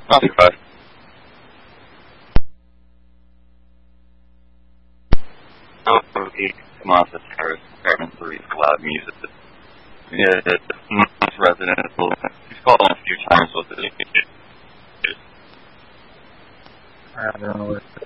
Not too bad. Tomas Harris, Department 3 Collab Music. Yeah, it's resident. He's called on a few times with it. I don't know where